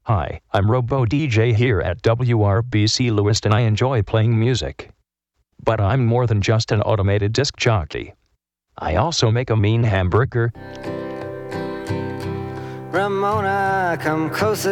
Hi, I'm Robo DJ here at WRBC Lewiston. I enjoy playing music. But I'm more than just an automated disc jockey. I also make a mean hamburger. Ramona, come closer.